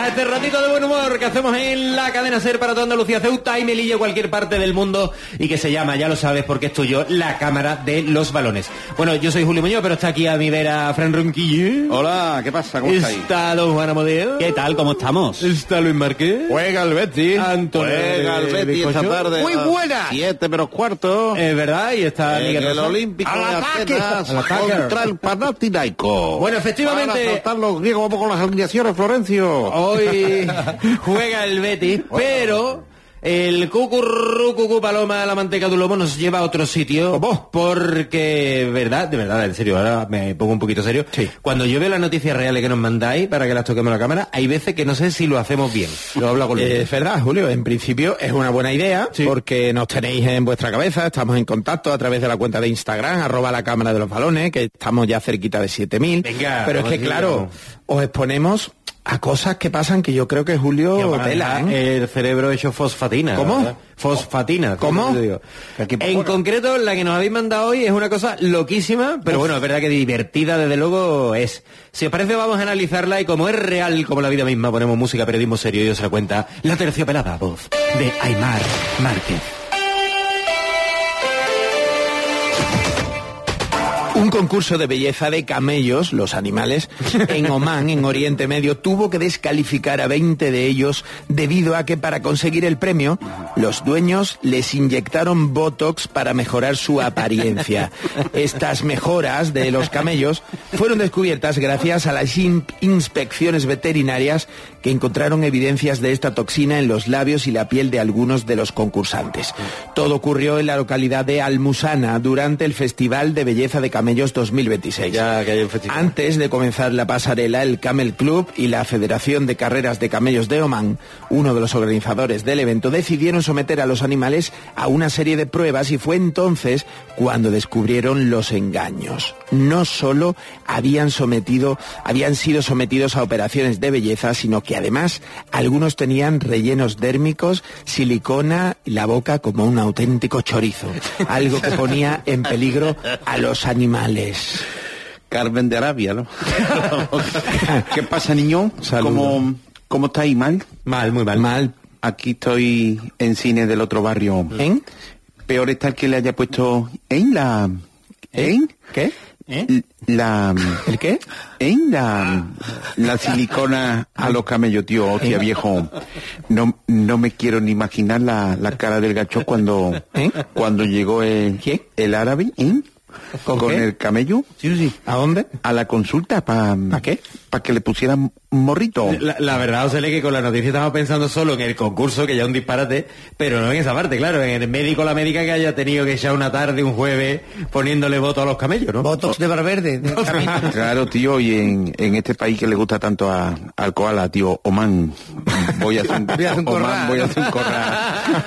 a este ratito de buen humor que hacemos en la cadena SER para toda Andalucía, Ceuta y Melilla, cualquier parte del mundo, y que se llama, ya lo sabes porque es tuyo, la Cámara de los Balones. Bueno, yo soy Julio Muñoz, pero está aquí a mi vera Fran Ronquillo. Hola, ¿qué pasa? ¿Cómo estáis? Está don Juan Amadeo. ¿Qué tal? ¿Cómo estamos? Está Luis Márquez. Juega el Betis. Antonio. Juega el Betis esta tarde. Muy buena. 7 menos cuarto. Es verdad, y está En Miguel el Rosa. Olímpico Al de ataque. Atenas Al ataque. contra el Panathinaikos. Bueno, efectivamente. Para tratar los griegos, vamos con las alineaciones, Florencio. Hoy juega el Betis, pero el cucurrucucu paloma la manteca de lomo nos lleva a otro sitio. ¿Cómo? Porque, de verdad, en serio, ahora me pongo un poquito serio. Sí. Cuando yo veo las noticias reales que nos mandáis para que las toquemos a la cámara, hay veces que no sé si lo hacemos bien. Lo hablo con Luis. Es verdad, Julio, en principio es una buena idea, Sí. porque nos tenéis en vuestra cabeza, estamos en contacto a través de la cuenta de Instagram, @la Cámara de los Balones, que estamos ya cerquita de 7.000. Venga, pero es vamos que a claro, decirlo. os exponemos a cosas que pasan que yo creo que Julio Que van a tela, dejar ¿eh? el cerebro hecho fosfatina. ¿Cómo? ¿verdad? Fosfatina. ¿Cómo? te digo. Aquí por En fuera. concreto, la que nos habéis mandado hoy es una cosa loquísima, pero bueno, es verdad que divertida, desde luego es. Si os parece, vamos a analizarla y como es real, como la vida misma, ponemos música, periodismo serio y os la cuenta la terciopelada voz de Aimar Márquez. Un concurso de belleza de camellos, los animales, en Omán, en Oriente Medio, tuvo que descalificar a 20 de ellos debido a que para conseguir el premio, los dueños les inyectaron Botox para mejorar su apariencia. Estas mejoras de los camellos fueron descubiertas gracias a las inspecciones veterinarias que encontraron evidencias de esta toxina en los labios y la piel de algunos de los concursantes. Todo ocurrió en la localidad de Almusana durante el Festival de Belleza de Camellos 2026. Ya que hay un festival. Antes de comenzar la pasarela, el Camel Club y la Federación de Carreras de Camellos de Omán, uno de los organizadores del evento, decidieron someter a los animales a una serie de pruebas y fue entonces cuando descubrieron los engaños. No solo habían sido sometidos a operaciones de belleza, sino que además algunos tenían rellenos dérmicos, silicona y la boca como un auténtico chorizo, algo que ponía en peligro a los animales. Carmen de Arabia, ¿no? ¿Qué pasa, niño? Saludos. ¿Cómo estáis? ¿Mal? Mal, muy mal. Mal. Aquí estoy en cine del otro barrio. ¿En? Peor está el que le haya puesto en la... ¿En? ¿Qué? La... ¿El qué? En la silicona a los camellos, tío, hostia, viejo. No me quiero ni imaginar la cara del gacho cuando llegó ¿Quién? el árabe, ¿Con con qué? el camello Sí. ¿A dónde? a la consulta para qué? Para que le pusieran morrito. La verdad, José, que con la noticia estamos pensando solo en el concurso, que ya es un disparate, pero no en esa parte, claro, en el médico o la médica que haya tenido que echar una tarde, un jueves, poniéndole voto a los camellos, ¿no? Botox de Valverde. Claro, tío, y en este país que le gusta tanto al koala, tío, Omán, voy a hacer un corral.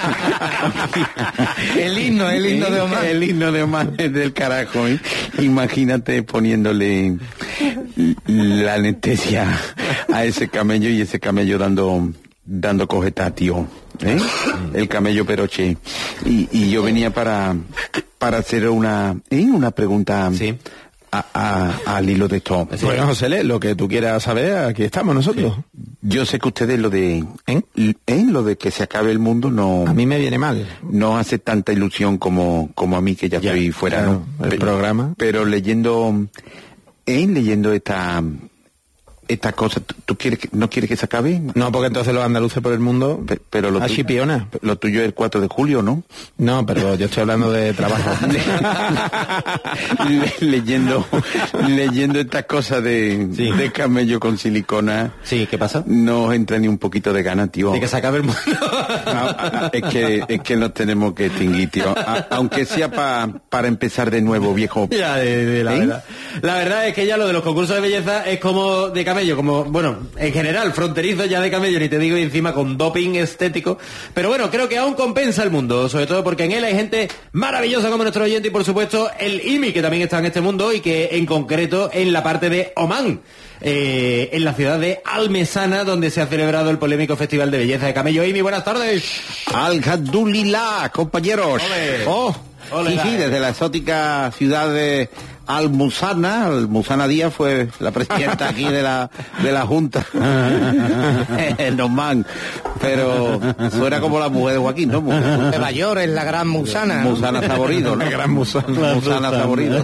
El himno de Omán. El himno de Omán es del carajo, ¿eh? Imagínate poniéndole la anestesia a ese camello y ese camello dando cogeta, tío, ¿eh? El camello peroche. Y yo venía para hacer una pregunta. Sí. Al hilo de esto. Bueno, José, lo que tú quieras saber, aquí estamos nosotros. Yo sé que ustedes lo de lo de que se acabe el mundo no A mí me viene mal. no hace tanta ilusión como a mí, que ya estoy fuera, claro, ¿no? el programa. Pero leyendo esta cosa, ¿tú no quieres que se acabe? No, porque entonces los andaluces por el mundo... Pero lo Así piona. Lo tuyo es el 4 de julio, ¿no? No, pero yo estoy hablando de trabajo. leyendo estas cosas de camello con silicona. Sí, ¿qué pasa? No os entra ni un poquito de gana, tío. De que se acabe el mundo. Es que nos tenemos que extinguir, tío. Aunque sea para empezar de nuevo, viejo. Ya, la ¿Eh? verdad. La verdad es que ya lo de los concursos de belleza es como de camello, como, bueno, en general, fronterizo ya de camello, ni te digo, y encima con doping estético. Pero bueno, creo que aún compensa el mundo, sobre todo porque en él hay gente maravillosa como nuestro oyente y, por supuesto, el IMI, que también está en este mundo y que, en concreto, en la parte de Omán, en la ciudad de Almesana, donde se ha celebrado el polémico Festival de Belleza de Camello. IMI, buenas tardes. Alhamdulillah, compañeros. Ole. Oh, Ole, sí, dale. desde la exótica ciudad de Almuzana Díaz fue la presidenta aquí de la Junta en Oman, pero suena como la mujer de Joaquín, ¿no? De mayor es la gran Musana. Musana Saborido, ¿no? La gran Musana. Musana Saborido.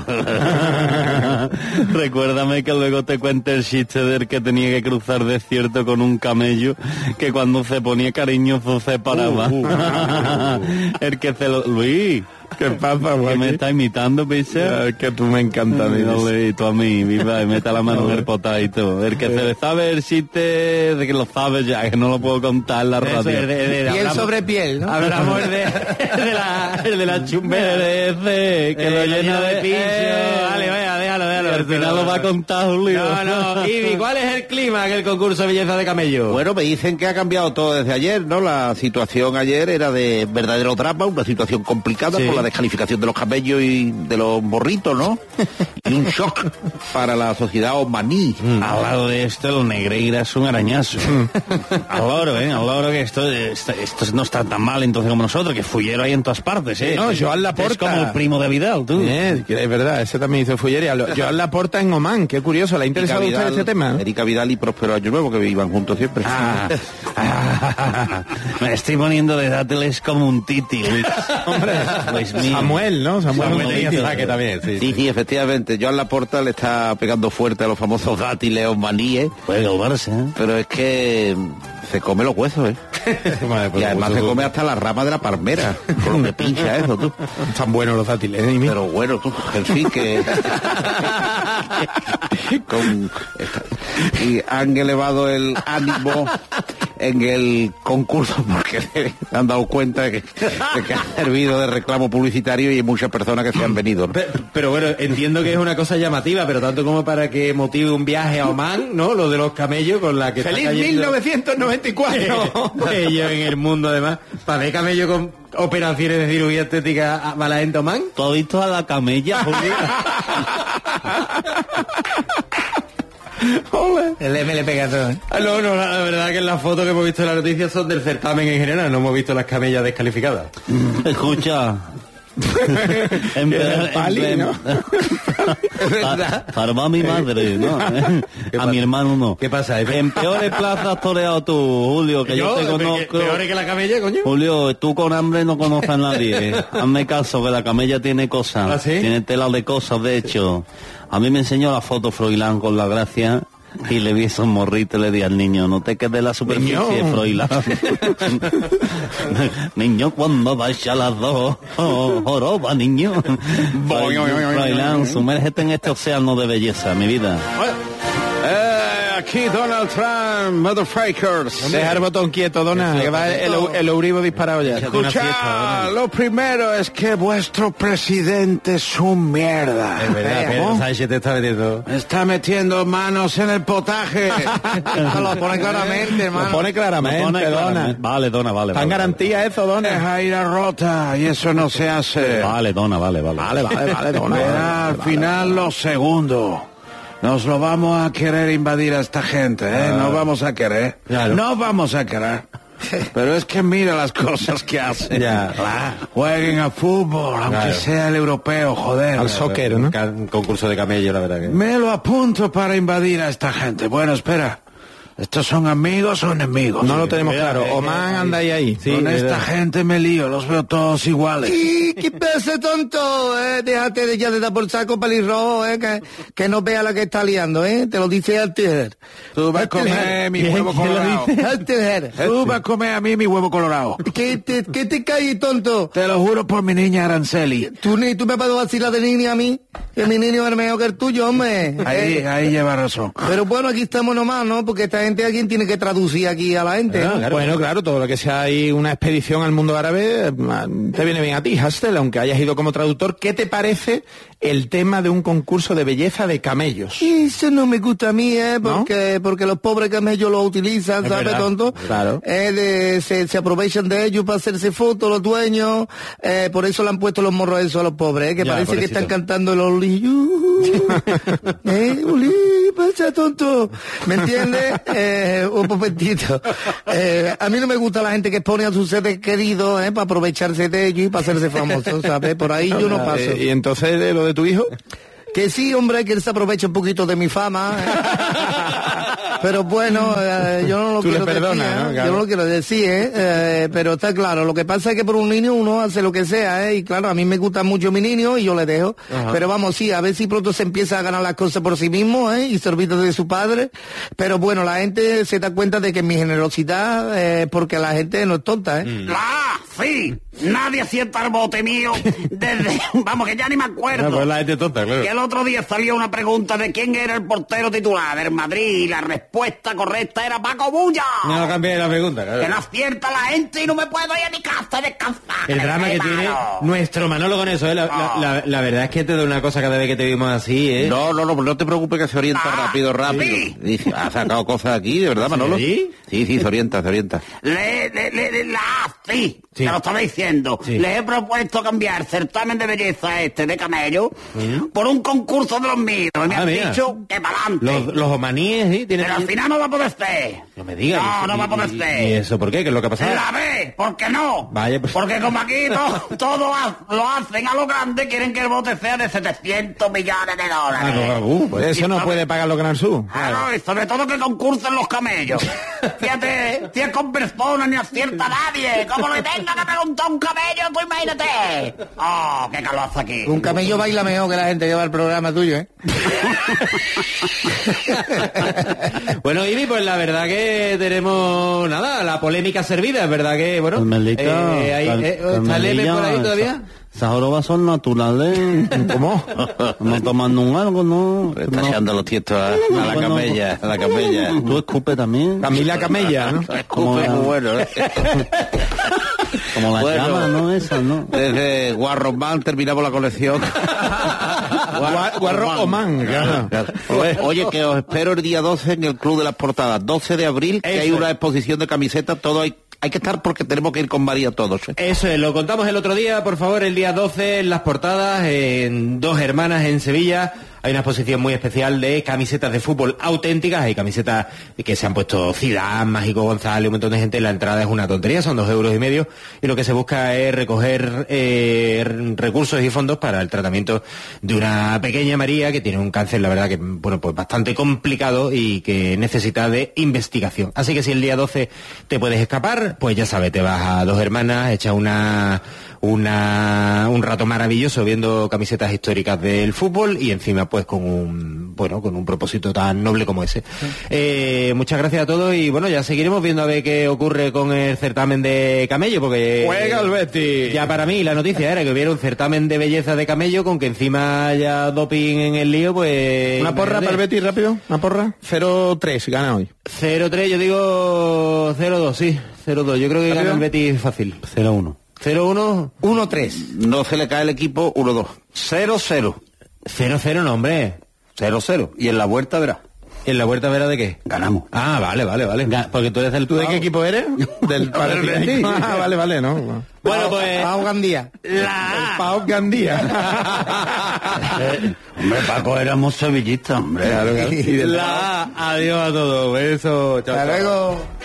Recuérdame que luego te cuente el chiste del que tenía que cruzar desierto con un camello, que cuando se ponía cariñoso se paraba. El que se lo... Luis, ¿Qué pasa, que Joaquín? me está imitando, picha. Que tú me encantas. Y tú a mí, viva, y meta la mano en el potadito. El que se le sabe el chiste de que lo sabe ya, que no lo puedo contar en la radio. Piel sobre piel, ¿no? Hablamos el de la chumbera. Que lo llena de pincho. Vale, vaya, déjalo. Al final lo va a contar Julio. No. Ibi, ¿cuál es el clima del concurso de belleza de camello? Bueno, me dicen que ha cambiado todo desde ayer, ¿no? La situación ayer era de verdadero drama, una situación complicada por la descalificación de los camellos y de los morritos, ¿no? Y un shock para la sociedad omaní. Al lado de esto, los negreiras son arañazo. Al loro que esto no está tan mal entonces como nosotros, que Fullero hay en todas partes, ¿eh? No, Joan Laporta. Es como el primo de Vidal, tú. Que es verdad, ese también hizo fullería. Joan Laporta en Oman, qué curioso, ¿le ha interesado a usted este tema? Erika Vidal y Próspero Año Nuevo, que iban juntos siempre. Me estoy poniendo de dátiles como un titi, Luis. Hombre, Luis mío. Samuel, ¿no? Samuel tenía saque también, Sí, efectivamente. Joan Laporta le está pegando fuerte a los famosos dátiles omaníes, Puede calmarse, ¿eh? pero es que se come los huesos, ¿eh? Y además se come hasta la rama de la palmera, con lo que pincha eso, tú. Están buenos los dátiles, ¿eh? Pero bueno, tú, en fin, que... y han elevado el ánimo en el concurso porque se han dado cuenta de que ha servido de reclamo publicitario y hay muchas personas que se han venido, ¿no? Pero bueno, entiendo que es una cosa llamativa, pero tanto como para que motive un viaje a Oman, ¿no? Lo de los camellos con la que está ¡Feliz cayendo 1994! ellos en el mundo, además. Para ver camellos con operaciones de cirugía estética a la gente Oman. ¿Tú has visto a la camella, Julio? El M le pega todo, ¿eh? No, la verdad que las fotos que hemos visto en la noticia son del certamen en general, no hemos visto las camellas descalificadas. Escucha. Pali, ¿no? Para mi madre, ¿no? A mi hermano no. ¿Qué pasa? En peores plazas has toreado tú, Julio, que yo te conozco. ¿Peores que la camella, coño? Julio, tú con hambre no conoces a nadie. Hazme caso, que la camella tiene cosas. ¿Ah, sí? Tiene tela de cosas, de hecho. A mí me enseñó la foto Froilán con la gracia y le vi esos morritos y le di al niño, no te quedes la superficie, Niño. Froilán. Niño, cuando vaya a las dos, joroba, niño. Froilán, sumérgete en este océano de belleza, mi vida. Aquí Donald Trump, motherfuckers. Deja el botón quieto, Dona, que va el Euribo disparado ya. Escucha, lo primero es que vuestro presidente es un mierda. Es verdad, Pedro Sánchez te está metiendo. Está metiendo manos en el potaje. Eso lo pone claramente, Lo hermano. pone claramente, Dona. Vale, Dona, vale. ¿Está en garantía eso, Dona? Deja ir a rota y eso no se hace. Vale, Dona, vale. Vale, Dona. Verá, al final lo segundo. Nos lo vamos a querer invadir a esta gente, ¿eh? No vamos a querer. Claro. No vamos a querer. Pero es que mira las cosas que hacen. Ya. Jueguen a fútbol, aunque Claro. sea el europeo, joder. Al soccer, ¿no? Un concurso de camello, la verdad que. Me lo apunto para invadir a esta gente. Bueno, espera. ¿Estos son amigos o enemigos? No lo tenemos claro. Oman anda ahí. Sí, Con esta verdad. gente me lío, los veo todos iguales. ¿Qué pasa, tonto? Déjate ya de dar por saco pelirrojo, que no vea la que está liando, Te lo dice Alter. Tú vas a comer mi huevo colorado. Alter. Tú vas a comer a mí mi huevo colorado. ¿Qué te caes, tonto? Te lo juro por mi niña Araceli. Tú me vas a vacilar de niño a mí, que mi niño es mejor que el tuyo, hombre. Ahí lleva razón. Pero bueno, aquí estamos nomás, ¿no? Porque esta gente, alguien tiene que traducir aquí a la gente, ¿no? Bueno, claro, todo lo que sea ahí una expedición al mundo árabe te viene bien a ti, Hastel, aunque hayas ido como traductor. ¿Qué te parece el tema de un concurso de belleza de camellos? Eso no me gusta a mí, porque los pobres camellos lo utilizan, Es ¿sabes, verdad, tonto? claro. Se aprovechan de ellos para hacerse fotos los dueños, por eso le han puesto los morros esos a los pobres, que Ya, parece que pobrecito. están cantando el Oli. Oli, pasa, tonto. ¿Me entiendes? Un momentito. A mí no me gusta la gente que pone a sus seres queridos, para aprovecharse de ellos y para hacerse famosos, ¿sabes? Por ahí yo no paso. ¿Y entonces de lo de tu hijo? Que sí, hombre, que él se aprovecha un poquito de mi fama. Pero bueno, yo no lo Tú le quiero perdonas, decir, ¿no? Claro. yo no lo quiero decir, pero está claro, lo que pasa es que por un niño uno hace lo que sea, y claro, a mí me gusta mucho mi niño y yo le dejo, pero vamos, sí, a ver si pronto se empieza a ganar las cosas por sí mismo, y se olvida de su padre, pero bueno, la gente se da cuenta de que mi generosidad, porque la gente no es tonta, Sí, nadie acierta el bote mío desde... Vamos, que ya ni me acuerdo. No, pues la gente tonta, claro. Que el otro día salió una pregunta de quién era el portero titular del Madrid y la respuesta correcta era Paco Bulla. No cambié la pregunta, Que claro. no acierta la gente y no me puedo ir a mi casa a descansar. El drama que tiene nuestro Manolo con eso, la verdad es que te da una cosa cada vez que te vimos así, No te preocupes que se orienta rápido. sí. Dice, ha sacado cosas aquí, ¿de verdad, Manolo? ¿Sí? Sí, se orienta. Sí, Sí. te lo estaba diciendo. Sí. Les he propuesto cambiar el certamen de belleza de camello por un concurso de los míos. Y me han mira. dicho que para adelante. Los omaníes, ¿sí? Pero al final no va a poder ser. No me digas. No va a poder ser. ¿Y eso por qué? ¿Qué es lo que ha pasado? La ve, ¿por qué no? Vaya, pues. Porque como aquí todo lo hacen a lo grande, quieren que el bote sea de 700 millones de dólares. Pues eso no puede pagar los Gran Sur. Claro, y sobre todo que concursen los camellos. Fíjate, si es con personas ni acierta nadie. Como le tenga que preguntar un camello, tú imagínate. Oh, qué calor hace aquí. Un camello baila mejor que la gente que va al programa tuyo, Bueno, Ibi, pues la verdad que tenemos, nada, la polémica servida, es verdad que, bueno... Carmelita, ¿está leve por ahí todavía? Esas jorobas son naturales. ¿Cómo? No tomando un algo, ¿no? Está echando los tiestos a la Bueno, camella, a la camella. Tú escupe también. Camila Camella, ¿no? Como Escupe muy bueno, Como la Bueno. llama, ¿no? Esas, ¿no? Desde Guarromán terminamos la colección. Guarro Oman, claro. Oye, que os espero el día 12 en el Club de las Portadas. 12 de abril, que hay Eso una es. exposición de camisetas. Todo hay que estar porque tenemos que ir con María todos. Eso es, lo contamos el otro día, por favor, el día 12 en Las Portadas, en Dos Hermanas en Sevilla. Hay una exposición muy especial de camisetas de fútbol auténticas. Hay camisetas que se han puesto Zidane, Mágico González, un montón de gente. La entrada es una tontería, son 2,5 euros. Y lo que se busca es recoger recursos y fondos para el tratamiento de una pequeña María que tiene un cáncer, la verdad que, bueno, pues bastante complicado y que necesita de investigación. Así que si el día 12 te puedes escapar, pues ya sabes, te vas a Dos Hermanas, echas un rato maravilloso viendo camisetas históricas del fútbol y encima pues con un propósito tan noble como ese. Muchas gracias a todos y bueno, ya seguiremos viendo a ver qué ocurre con el certamen de camello, porque Juega el Betis. ya para mí la noticia era que hubiera un certamen de belleza de camello con que encima haya doping en el lío, pues... Una porra para el Betis rápido, una porra. 0-3, gana hoy. 0-3, yo digo 0-2, sí, 0-2. Yo creo que gana el Betis fácil. 0-1. 0-1. 1-3. No se le cae el equipo 1-2. 0-0. 0-0 no, hombre. 0-0. Y en la vuelta verás. ¿En la vuelta vera de qué? Ganamos. Ah, vale. Porque tú eres del ¿Tú de qué equipo eres? Del Betis. Ah, vale, no. Bueno, pues... Pau Gandía. El Pau Gandía. Hombre, Paco, éramos sevillistas, hombre. Claro. Y del Adiós a todos. Besos. Chao, Hasta chao. luego.